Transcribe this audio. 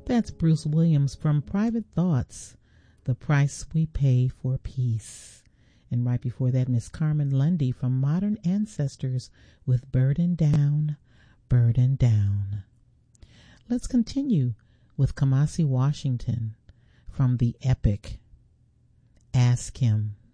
That's Bruce Williams from Private Thoughts, The Price We Pay for Peace. And right before that, Miss Carmen Lundy from Modern Ancestors with Burden Down, Burden Down. Let's continue with Kamasi Washington from the epic Ask Him.